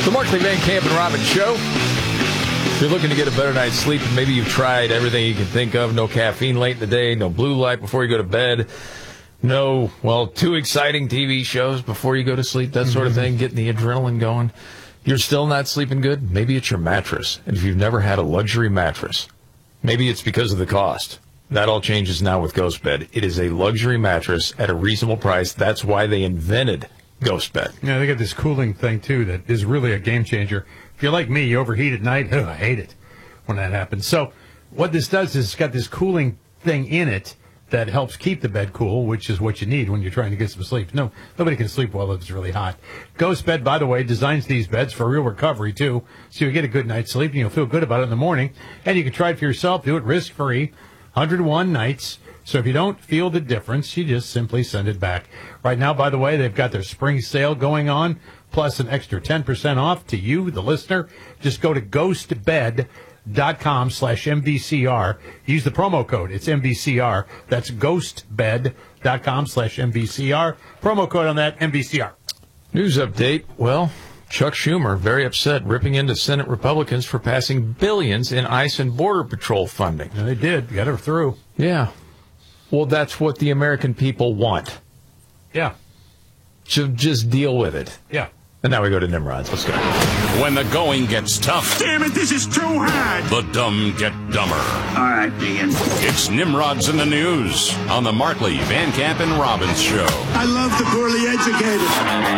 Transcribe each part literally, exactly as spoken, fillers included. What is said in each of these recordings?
The Markley, Van Camp, and Robbins Show. If you're looking to get a better night's sleep, and maybe you've tried everything you can think of, no caffeine late in the day, no blue light before you go to bed, no, well, too exciting T V shows before you go to sleep, that sort of thing, getting the adrenaline going. You're still not sleeping good? Maybe it's your mattress. And if you've never had a luxury mattress, maybe it's because of the cost. That all changes now with Ghost Bed. It is a luxury mattress at a reasonable price. That's why they invented Ghost Bed. Yeah, they got this cooling thing, too, that is really a game changer. If you're like me, you overheat at night. Oh, I hate it when that happens. So what this does is it's got this cooling thing in it that helps keep the bed cool, which is what you need when you're trying to get some sleep. No, nobody can sleep well if it's really hot. Ghost Bed, by the way, designs these beds for real recovery, too, so you get a good night's sleep and you'll feel good about it in the morning. And you can try it for yourself. Do it risk-free. one hundred one nights. So if you don't feel the difference, you just simply send it back. Right now, by the way, they've got their spring sale going on, plus an extra ten percent off to you, the listener. Just go to ghostbed.com slash MVCR. Use the promo code. It's M V C R. That's ghostbed.com slash MVCR. Promo code on that, M V C R. News update. Well, Chuck Schumer, very upset, ripping into Senate Republicans for passing billions in ICE and Border Patrol funding. Yeah, they did. Got her through. Yeah. Well, that's what the American people want. Yeah. So just deal with it. Yeah. And now we go to Nimrod's. Let's go. When the going gets tough. Damn it, this is too hard. The dumb get dumber. All right, Dean. It's Nimrod's in the News on the Markley, Van Camp, and Robbins Show. I love the poorly educated.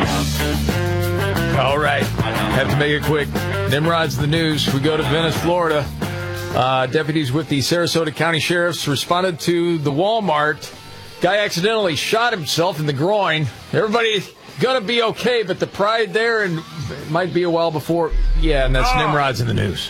All right. Have to make it quick. Nimrod's in the News. We go to Venice, Florida. Uh, deputies with the Sarasota County Sheriffs responded to the Walmart. Guy accidentally shot himself in the groin. Everybody gonna be okay, but the pride there, and it might be a while before. Yeah, and that's oh. Nimrod's in the News.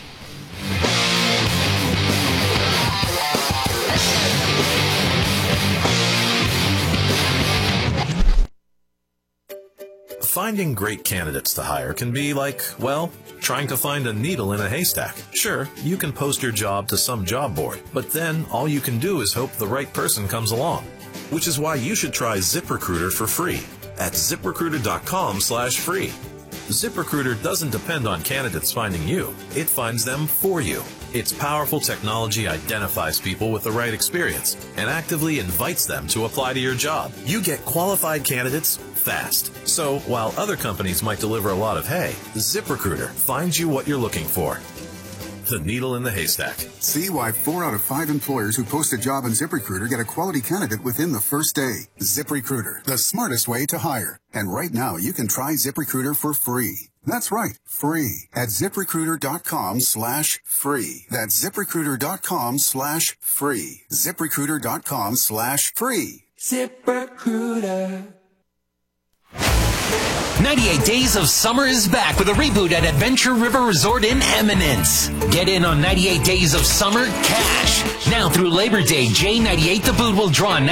Finding great candidates to hire can be like, well, trying to find a needle in a haystack. Sure, you can post your job to some job board, but then all you can do is hope the right person comes along. Which is why you should try ZipRecruiter for free at ZipRecruiter.com slash free. ZipRecruiter doesn't depend on candidates finding you. It finds them for you. Its powerful technology identifies people with the right experience and actively invites them to apply to your job. You get qualified candidates fast. So while other companies might deliver a lot of hay, ZipRecruiter finds you what you're looking for. The needle in the haystack. See why four out of five employers who post a job on ZipRecruiter get a quality candidate within the first day. ZipRecruiter, the smartest way to hire. And right now, you can try ZipRecruiter for free. That's right, free at ZipRecruiter.com slash free. That's ZipRecruiter.com slash free. ZipRecruiter.com slash free. ZipRecruiter. ninety-eight Days of Summer is back with a reboot at Adventure River Resort in Eminence. Get in on ninety-eight Days of Summer cash. Now through Labor Day, J ninety-eight The Boot will draw